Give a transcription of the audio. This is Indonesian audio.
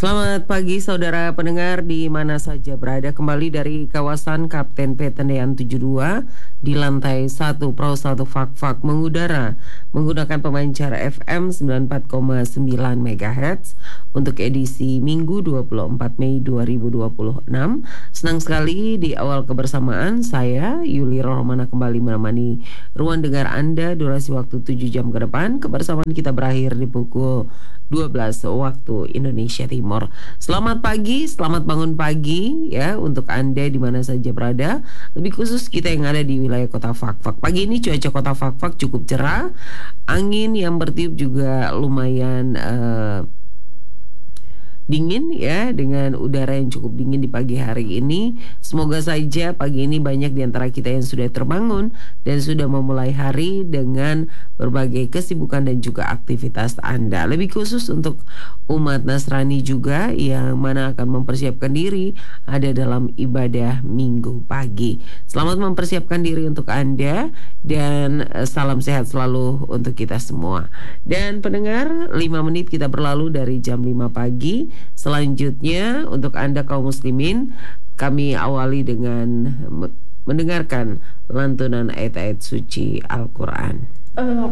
Selamat pagi saudara pendengar di mana saja berada, kembali dari kawasan Kapten P Tendean 72 di lantai 1 Pro 1 Fak-Fak mengudara menggunakan pemancar FM 94,9 MHz untuk edisi Minggu 24 Mei 2026. Senang sekali di awal kebersamaan saya Yuli Rohmana kembali menemani ruang dengar Anda durasi waktu 7 jam ke depan. Kebersamaan kita berakhir di pukul 12 waktu Indonesia Timur. Selamat pagi, selamat bangun pagi ya untuk Anda di mana saja berada. Lebih khusus kita yang ada di wilayah Kota Fak-Fak. Pagi ini cuaca Kota Fak-Fak cukup cerah. Angin yang bertiup juga lumayan dingin ya, dengan udara yang cukup dingin di pagi hari ini. Semoga saja pagi ini banyak di antara kita yang sudah terbangun dan sudah memulai hari dengan berbagai kesibukan dan juga aktivitas Anda. Lebih khusus untuk umat Nasrani juga yang mana akan mempersiapkan diri ada dalam ibadah minggu pagi. Selamat mempersiapkan diri untuk Anda dan salam sehat selalu untuk kita semua. Dan pendengar, 5 menit kita berlalu dari jam 5 pagi. Selanjutnya untuk Anda kaum muslimin, kami awali dengan mendengarkan lantunan ayat-ayat suci Al-Quran.